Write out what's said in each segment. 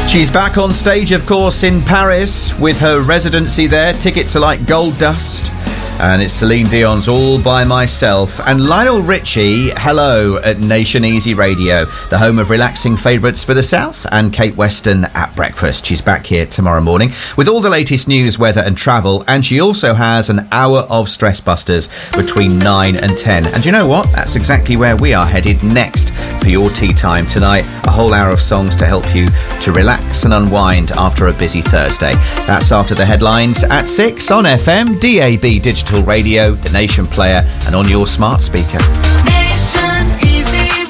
She's back on stage, of course, in Paris with her residency there. Tickets are like gold dust. And it's Celine Dion's All By Myself. And Lionel Richie, hello at Nation Easy Radio, the home of relaxing favourites for the South, and Kate Weston at breakfast. She's back here tomorrow morning with all the latest news, weather and travel. And she also has an hour of Stress Busters between 9 and 10. And you know what? That's exactly where we are headed next for your tea time tonight. A whole hour of songs to help you to relax and unwind after a busy Thursday. That's after the headlines at 6 on FM, DAB Digital Radio, the Nation Player, and on your smart speaker. Nation Easy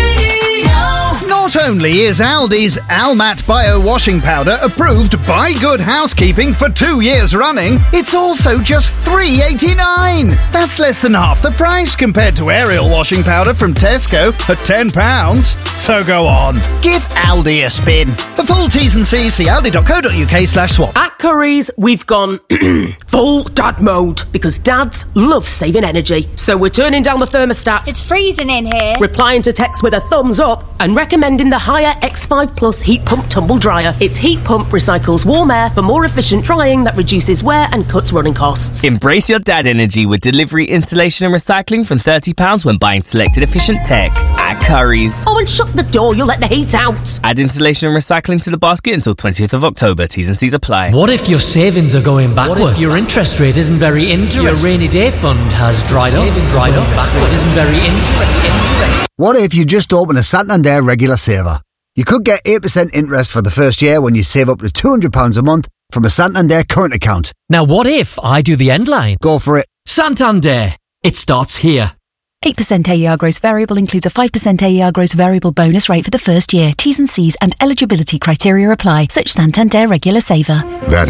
Radio. Not only is Aldi's Almat Bio Washing Powder approved by Good Housekeeping for 2 years running, it's also just $3.89. That's less than half the price compared to Ariel washing powder from Tesco at £10. So go on, give Aldi a spin. For full T's and C's, see aldi.co.uk/swap. At Curry's, we've gone full dad mode because dads love saving energy. So we're turning down the thermostat. It's freezing in here. Replying to texts with a thumbs up and recommending the higher X5 Plus heat pump tumble dryer. Its heat pump recycles warm air for more efficient drying that reduces wear and cuts running costs. Embrace your dad energy with delivery, installation and recycling from £30 when buying selected efficient tech at Curry's. Oh, and shut the door, you'll let the heat out. Add installation and recycling to the basket until 20th of October. T's and C's apply. What if your savings are going backwards? What if your interest rate isn't very interesting? Your rainy day fund has dried up. Backward isn't very interesting. What if you just open a Santander regular saver? You could get 8% interest for the first year when you save up to £200 a month from a Santander current account. Now what if I do the end line? Go for it. Santander. It starts here. 8% AER gross variable includes a 5% AER gross variable bonus rate for the first year. T's and C's and eligibility criteria apply. Such Santander regular saver. That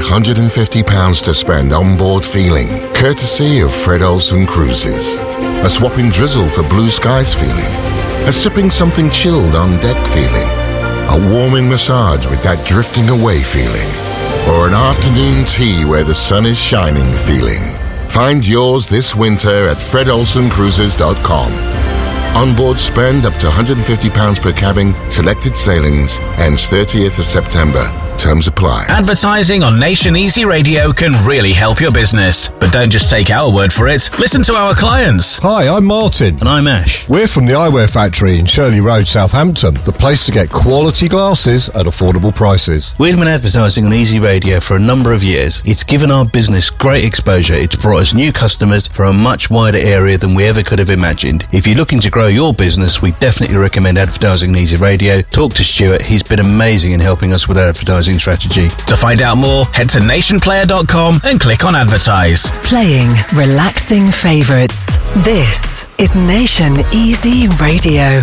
£150 to spend on board feeling, courtesy of Fred Olsen Cruises. A swapping drizzle for blue skies feeling. A sipping something chilled on deck feeling. A warming massage with that drifting away feeling. Or an afternoon tea where the sun is shining feeling. Find yours this winter at fredolsencruises.com. Onboard spend up to £150 per cabin, selected sailings, ends 30th of September. Terms apply. Advertising on Nation Easy Radio can really help your business. But don't just take our word for it. Listen to our clients. Hi, I'm Martin. And I'm Ash. We're from the Eyewear Factory in Shirley Road, Southampton. The place to get quality glasses at affordable prices. We've been advertising on Easy Radio for a number of years. It's given our business great exposure. It's brought us new customers from a much wider area than we ever could have imagined. If you're looking to grow your business, we definitely recommend advertising on Easy Radio. Talk to Stuart. He's been amazing in helping us with our advertising strategy. To find out more, head to nationplayer.com and click on advertise. Playing relaxing favourites. This is Nation Easy Radio.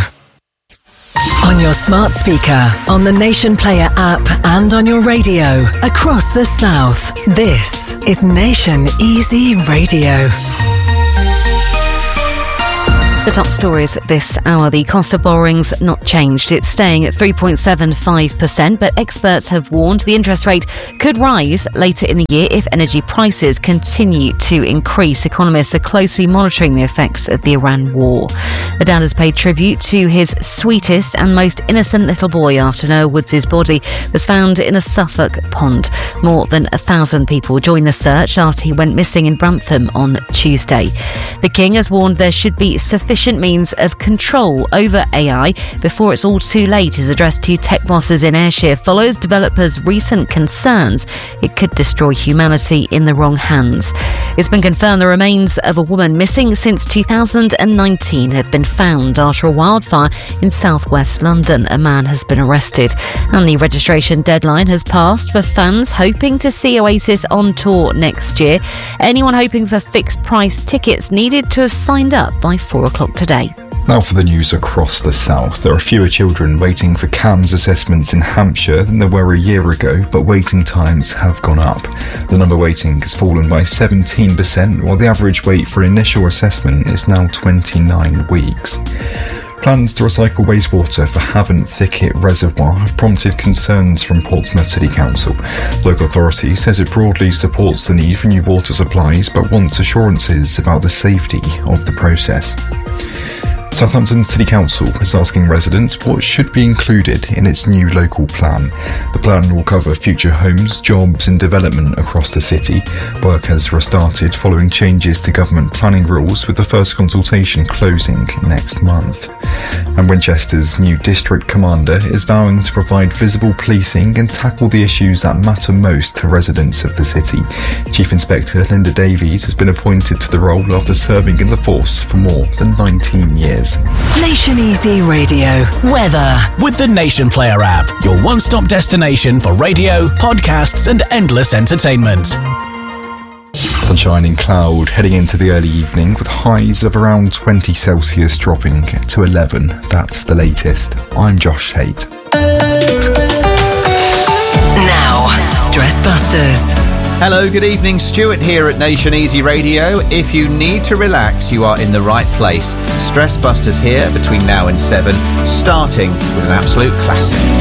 On your smart speaker, on the Nation Player app and on your radio across the South. This is Nation Easy Radio. The top stories this hour. The cost of borrowing's not changed. It's staying at 3.75%, but experts have warned the interest rate could rise later in the year if energy prices continue to increase. Economists are closely monitoring the effects of the Iran war. A dad has paid tribute to his sweetest and most innocent little boy after Noah Woods' body was found in a Suffolk pond. More than 1,000 people joined the search after he went missing in Grantham on Tuesday. The King has warned there should be sufficient means of control over AI before it's all too late. His address to tech bosses in Ayrshire follows developers' recent concerns it could destroy humanity in the wrong hands. It's been confirmed the remains of a woman missing since 2019 have been found after a wildfire in southwest London. A man has been arrested and the registration deadline has passed for fans hoping to see Oasis on tour next year. Anyone hoping for fixed price tickets needed to have signed up by 4 o'clock today. Now for the news across the south. There are fewer children waiting for CAMHS assessments in Hampshire than there were a year ago, but waiting times have gone up. The number waiting has fallen by 17%, while the average wait for initial assessment is now 29 weeks. Plans to recycle wastewater for Havant Thicket Reservoir have prompted concerns from Portsmouth City Council. Local authority says it broadly supports the need for new water supplies, but wants assurances about the safety of the process. Southampton City Council is asking residents what should be included in its new local plan. The plan will cover future homes, jobs and development across the city. Work has restarted following changes to government planning rules, with the first consultation closing next month. And Winchester's new district commander is vowing to provide visible policing and tackle the issues that matter most to residents of the city. Chief Inspector Linda Davies has been appointed to the role after serving in the force for more than 19 years. Nation Easy Radio. Weather. With the Nation Player app, your one-stop destination for radio, podcasts and endless entertainment. Sunshine and cloud heading into the early evening, with highs of around 20 Celsius dropping to 11. That's the latest. I'm Josh Haight. Now, Stress Busters. Hello, good evening. Stuart here at Nation Easy Radio. If you need to relax, you are in the right place. Stress Busters here between now and 7, starting with an absolute classic.